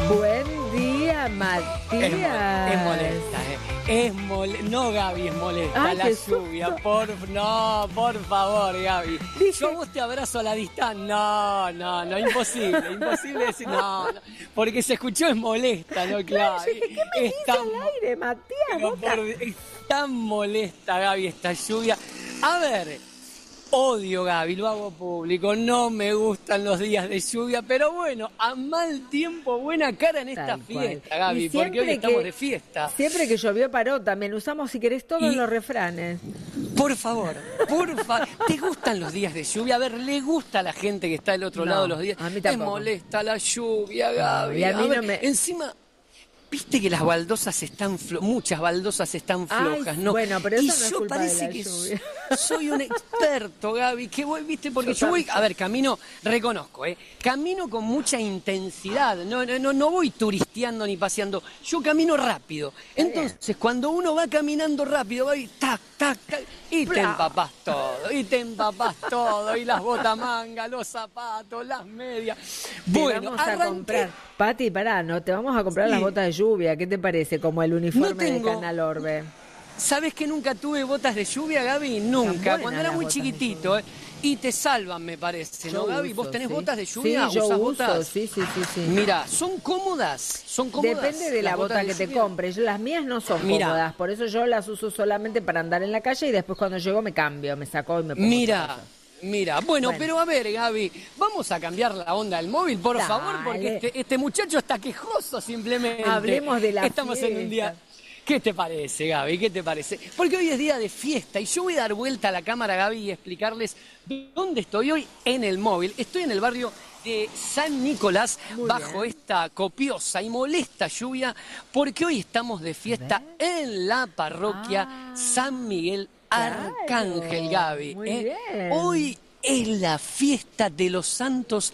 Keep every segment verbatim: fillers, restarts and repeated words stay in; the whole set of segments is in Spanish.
Buen día, Matías. Es, es molesta, ¿eh? Es mole... No, Gaby, es molesta. Ay, la qué lluvia. susto. Por... No, por favor, Gaby. Dice... Yo a vos te abrazo a la distancia. No, no, no, imposible. Imposible decir no, no. Porque se escuchó es molesta, ¿no? Claro. Yo dije, ¿qué me dice tan... al aire, Matías? Pero por... Es tan molesta, Gaby, esta lluvia. A ver... Odio, Gaby, lo hago público, no me gustan los días de lluvia, pero bueno, a mal tiempo, buena cara en esta Tal fiesta, cual. Gaby, Y porque hoy siempre estamos que- de fiesta. Siempre que llovió paró también. Usamos, si querés, todos Y- los refranes. Por favor, por favor, ¿te gustan los días de lluvia? A ver, ¿le gusta a la gente que está del otro No, lado los días? a mí Me tampoco. molesta la lluvia, Gaby. y a mí ver, no me- Encima... Viste que las baldosas están flo- muchas baldosas están Ay, flojas, ¿no? bueno, pero eso y no es yo culpa de parece la que lluvia. soy un experto, Gaby, que voy, viste, porque Yo yo, voy, también. a ver, camino, reconozco, ¿eh? Camino con mucha intensidad, no, no, no, no voy turisteando ni paseando, yo camino rápido. Entonces, cuando uno va caminando rápido, va y tac, tac, tac, y te Bla. empapás todo, y te empapás todo, y las botamangas, los zapatos, las medias. Te Bueno, vamos a arranqué- comprar. Pati, pará, no, te vamos a comprar Sí. las botas de lluvia. ¿Qué te parece? Como el uniforme No tengo- de Canal Orbe. ¿Sabes que nunca tuve botas de lluvia, Gaby? Nunca. buenas Cuando era las muy botas de chiquitito, ¿eh? Y te salvan, me parece, ¿no, Yo Gaby? uso, ¿Vos tenés sí. botas de lluvia? Sí, yo ¿Usás uso, botas? sí, sí, sí, sí. Mira, ¿son cómodas? ¿Son cómodas? Depende de la las bota botas que de te lluvia? compres. Yo- Las mías no son Mira. cómodas, por eso yo las uso solamente para andar en la calle y después cuando llego me cambio, me saco y me pongo otra Mira, cosa. mira. Bueno, Bueno. pero a ver, Gaby, vamos a cambiar la onda del móvil, por Dale. favor, porque este, este muchacho está quejoso simplemente. Hablemos de la Estamos en un día... fiesta. ¿Qué te parece, Gaby? ¿Qué te parece? Porque hoy es día de fiesta y yo voy a dar vuelta a la cámara, Gaby, y explicarles dónde estoy hoy en el móvil. Estoy en el barrio de San Nicolás, Muy bajo bien. esta copiosa y molesta lluvia, porque hoy estamos de fiesta en la parroquia Ah, San Miguel claro. Arcángel, Gaby. Muy ¿eh? bien. Hoy es la fiesta de los santos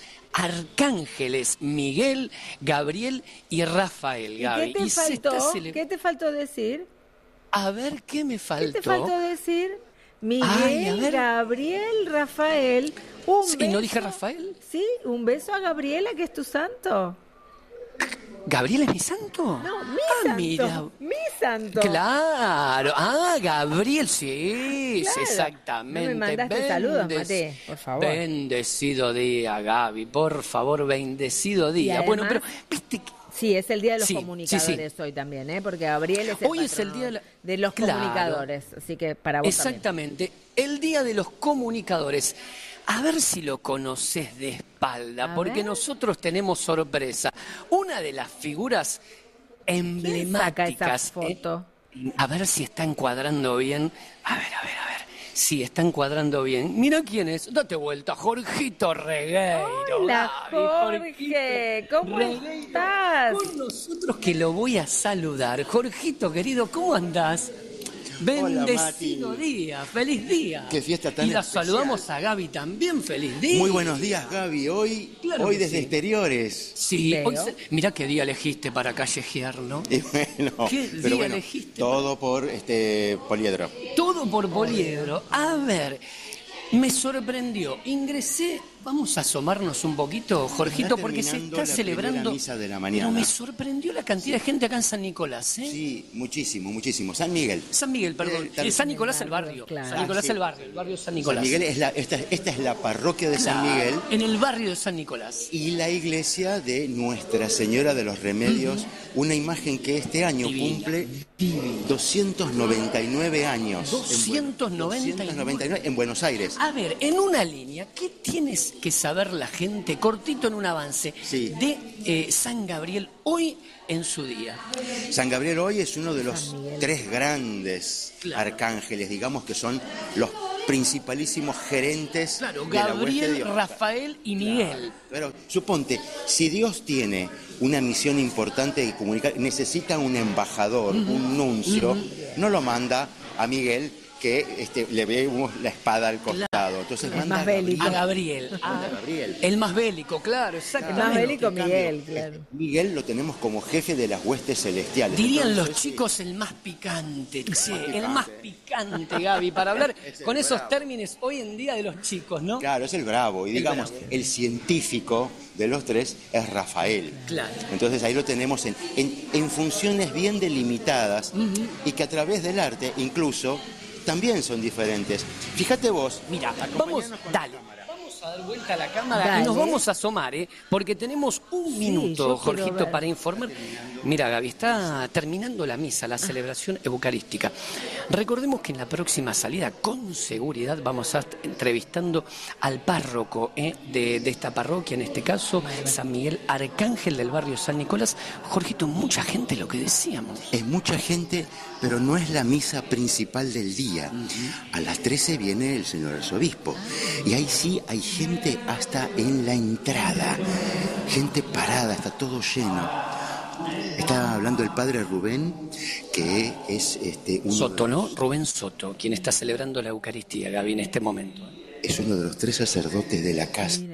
arcángeles Miguel, Gabriel y Rafael, ¿Y Gaby. qué te Y se está faltó? cele- ¿Qué te faltó decir? A ver, ¿qué me faltó? ¿Qué te faltó decir? Miguel, Ay, a ver. Gabriel, Rafael. Un Sí, beso. ¿no dije Rafael? Sí, un beso a Gabriela, que es tu santo. ¿Gabriel es mi santo? No, mi Ah, santo. mira. Mi santo. Claro, ah, Gabriel, sí, Claro. exactamente. No me mandaste saludos, Mate, por favor. Bendecido día, Gaby, por favor, bendecido día. además- Bueno, pero, viste que... Sí, es el día de los Sí, comunicadores sí, hoy también, ¿eh? Porque Gabriel es el Hoy es el patrono día de la- de los Claro. comunicadores. Así que para vos también. Exactamente, el día de los comunicadores. A ver si lo conoces de espalda, A porque ver. nosotros tenemos sorpresa. Una de las figuras ¿Quién saca emblemáticas. esa foto? eh, a ver si está encuadrando bien. A ver, a ver, a ver. Sí, está encuadrando bien. Mira quién es. Date vuelta, Jorgito Regueiro. Hola, Gaby, Jorge. ¿Cómo Regueiro. estás? Con nosotros que lo voy a saludar. Jorgito, querido, ¿cómo andás? Bendecido Mati. día, feliz día. Qué fiesta tan Y la especial. saludamos a Gaby también, feliz día. Muy buenos días, Gaby. Hoy, Claro hoy que desde sí. exteriores. Sí, Veo. hoy se- mirá qué día elegiste para callejear, ¿no? Y bueno, ¿Qué pero día bueno, elegiste? todo por este poliedro. Todo por poliedro. A ver, me sorprendió. Ingresé, vamos a asomarnos un poquito, Jorgito, Está porque se terminando está la celebrando. primera misa de la Pero mañana. me sorprendió la cantidad de gente acá en San Nicolás, ¿eh? Sí, muchísimo, muchísimo. San Miguel. San Miguel, perdón. Eh, tal- Eh, San Nicolás el barrio. Claro. San Nicolás Ah, sí. el barrio, el barrio San San Nicolás. Miguel es la, esta, esta es la parroquia de San Claro, Miguel en el barrio de San Nicolás. y la iglesia de Nuestra Señora de los Remedios, una imagen que este año Divina. cumple doscientos noventa y nueve años. en Buen- doscientos noventa y nueve. doscientos noventa y nueve en Buenos Aires. A ver, en una línea, ¿qué tienes que saber la gente, cortito en un avance, Sí. de eh, San Gabriel hoy en su día? San Gabriel hoy es uno de los San Miguel. tres grandes Claro. arcángeles, digamos que son los principalísimos gerentes Claro, de la hueste de Gabriel, Dios. Rafael y Miguel. Pero suponte, si Dios tiene una misión importante de comunicar, necesita un embajador, un nuncio, no lo manda a Miguel, que este, le vemos la espada al costado. Entonces Es manda más a Gabriel. bélico. A Gabriel. Manda Ah, a Gabriel. el más bélico, claro, El exactamente. más bélico En cambio, Miguel, claro. este, Miguel lo tenemos como jefe de las huestes celestiales. Dirían Entonces, los chicos el más picante, che, picante. el más picante, Gaby, para hablar Es el con esos bravo. términos hoy en día de los chicos, ¿no? Claro, es el bravo. Y El digamos, bravo. el científico de los tres es Rafael. Claro. Entonces ahí lo tenemos en, en, en funciones bien delimitadas y que a través del arte incluso también son diferentes. Fíjate vos, Mira, vamos, dale. Vamos a dar vuelta a la cámara Dale. y nos vamos a asomar, ¿eh? Porque tenemos un Sí, minuto, yo quiero Jorgito, ver. para informar. Mira, Gaby, está terminando la misa, la celebración eucarística. Recordemos que en la próxima salida, con seguridad, vamos a estar entrevistando al párroco ¿eh? de, de esta parroquia, en este caso, San Miguel Arcángel del barrio San Nicolás. Jorgito, mucha gente, lo que decíamos. es mucha gente, pero no es la misa principal del día. A las trece viene el señor arzobispo. Y ahí sí hay gente hasta en la entrada. Gente parada, está todo lleno. Está hablando el padre Rubén, que es este, uno, Soto, de ¿no? los, Rubén Soto, quien está celebrando la Eucaristía, Gaby, en este momento. es uno de los tres sacerdotes de la casa.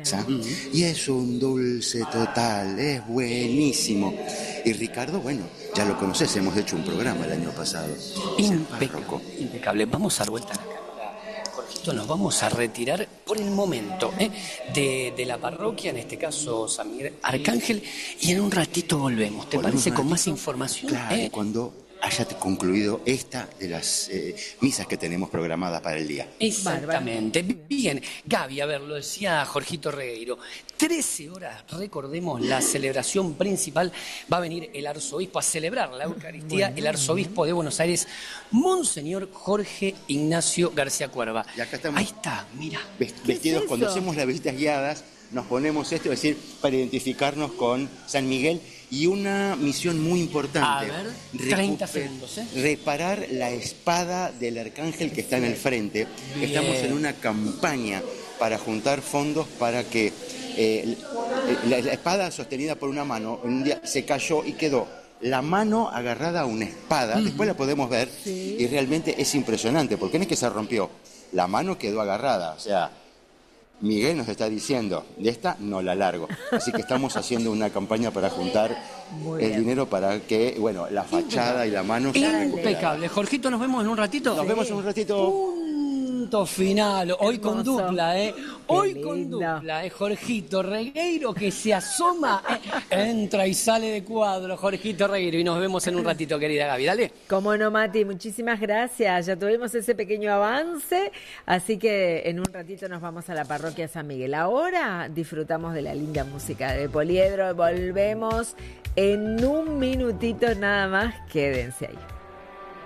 Y es un dulce total, es buenísimo. Y Ricardo, bueno, ya lo conoces, hemos hecho un programa el año pasado. Es el párroco. Impecable, impecable. Vamos a dar vuelta a la cámara. Jorgito, nos vamos a retirar por el momento ¿eh? de, de la parroquia, en este caso San Miguel Arcángel, y en un ratito volvemos. ¿Te Volvemos parece un con más ratito. información? Claro, ¿Eh? cuando haya concluido esta de las eh, misas que tenemos programadas para el día. Exactamente. Bien, Gaby, a ver, lo decía Jorgito Regueiro. trece horas, recordemos, la celebración principal. Va a venir el arzobispo a celebrar la Eucaristía, el arzobispo de Buenos Aires, Monseñor Jorge Ignacio García Cuerva. Y acá estamos. Ahí está, mira. Vest- Vestidos, eso? cuando hacemos las visitas guiadas, nos ponemos esto, es decir, para identificarnos con San Miguel. Y una misión muy importante. A ver, recuper- treinta segundos, ¿eh? Reparar la espada del arcángel que está en el frente. Bien. Estamos en una campaña para juntar fondos para que eh, la, la espada sostenida por una mano un día se cayó y quedó la mano agarrada a una espada. Después la podemos ver y realmente es impresionante porque no es que se rompió, la mano quedó agarrada. O sea, Miguel nos está diciendo, de esta no la largo. Así que estamos haciendo una campaña para juntar Muy el bien. dinero para que, bueno, la fachada y la mano se recuperen. Impecable. Jorgito, nos vemos en un ratito. Nos vemos en un ratito. Punto final. Hoy con Hermoso. dupla, ¿eh? Hoy Qué con lindo. dupla, ¿eh? Jorgito Regueiro que se asoma, ¿eh? Entra y sale de cuadro, Jorgito Regueiro. Y nos vemos en un ratito, querida Gaby. Dale. Como no, Mati, muchísimas gracias. Ya tuvimos ese pequeño avance, así que en un ratito nos vamos a la parroquia San Miguel. Ahora disfrutamos de la linda música de Poliedro. Volvemos en un minutito nada más. Quédense ahí.